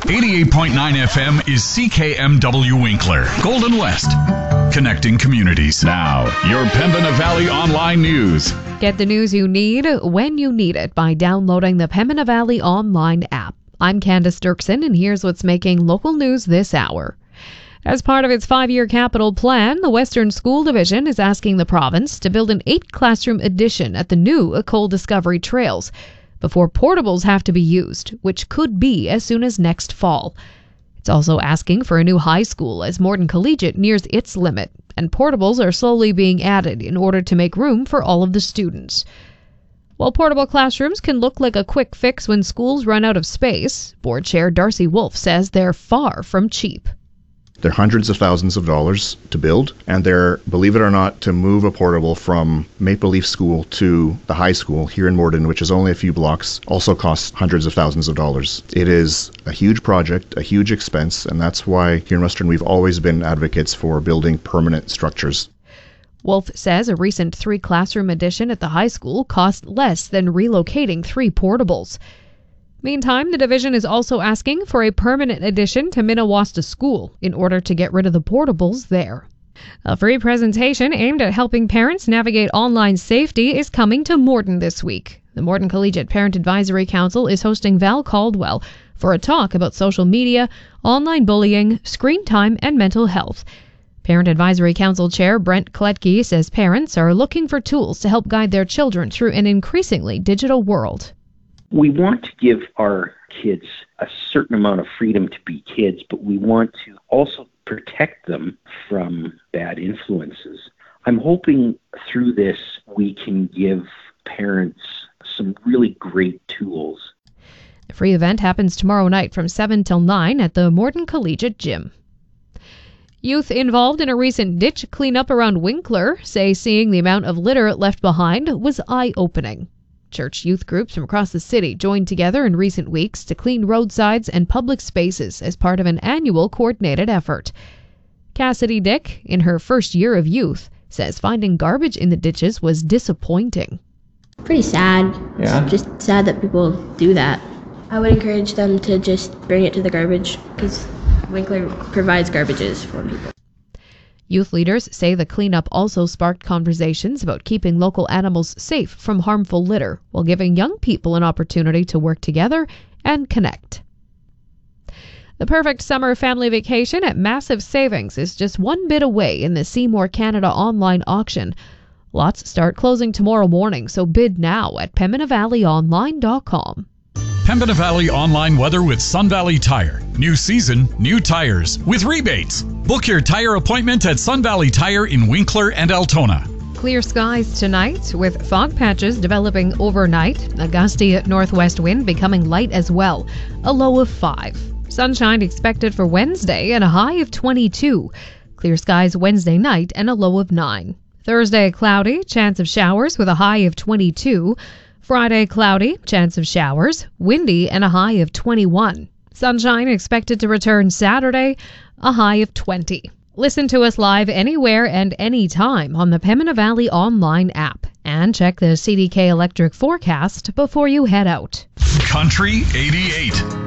88.9 FM is CKMW Winkler, Golden West. Connecting communities. Now, your Pembina Valley Online News. Get the news you need when you need it by downloading the Pembina Valley Online app. I'm Candace Dirksen, and here's what's making local news this hour. As part of its 5-year capital plan, the Western School Division is asking the province to build an 8-classroom addition at the new École Discovery Trails before portables have to be used, which could be as soon as next fall. It's also asking for a new high school as Morton Collegiate nears its limit, and portables are slowly being added in order to make room for all of the students. While portable classrooms can look like a quick fix when schools run out of space, Board Chair Darcy Wolf says they're far from cheap. They're hundreds of thousands of dollars to build, and they're, believe it or not, to move a portable from Maple Leaf School to the high school here in Morton, which is only a few blocks, also costs hundreds of thousands of dollars. It is a huge project, a huge expense, and that's why here in Western we've always been advocates for building permanent structures. Wolf says a recent 3-classroom addition at the high school cost less than relocating 3 portables. Meantime, the division is also asking for a permanent addition to Minnewasta School in order to get rid of the portables there. A free presentation aimed at helping parents navigate online safety is coming to Morton this week. The Morton Collegiate Parent Advisory Council is hosting Val Caldwell for a talk about social media, online bullying, screen time, and mental health. Parent Advisory Council Chair Brent Kletke says parents are looking for tools to help guide their children through an increasingly digital world. We want to give our kids a certain amount of freedom to be kids, but we want to also protect them from bad influences. I'm hoping through this we can give parents some really great tools. The free event happens tomorrow night from 7 till 9 at the Morton Collegiate Gym. Youth involved in a recent ditch cleanup around Winkler say seeing the amount of litter left behind was eye-opening. Church youth groups from across the city joined together in recent weeks to clean roadsides and public spaces as part of an annual coordinated effort. Cassidy Dick, in her first year of youth, says finding garbage in the ditches was disappointing. Pretty sad. Yeah. It's just sad that people do that. I would encourage them to just bring it to the garbage because Winkler provides garbages for people. Youth leaders say the cleanup also sparked conversations about keeping local animals safe from harmful litter while giving young people an opportunity to work together and connect. The perfect summer family vacation at massive savings is just one bid away in the Seymour Canada online auction. Lots start closing tomorrow morning, so bid now at PembinaValleyOnline.com. Pembina Valley Online weather with Sun Valley Tire. New season, new tires with rebates. Book your tire appointment at Sun Valley Tire in Winkler and Altona. Clear skies tonight with fog patches developing overnight. A gusty northwest wind becoming light as well. A low of 5. Sunshine expected for Wednesday and a high of 22. Clear skies Wednesday night and a low of 9. Thursday cloudy, chance of showers with a high of 22. Friday cloudy, chance of showers, windy and a high of 21. Sunshine expected to return Saturday, a high of 20. Listen to us live anywhere and anytime on the Pembina Valley Online app. And check the CDK Electric forecast before you head out. Country 88.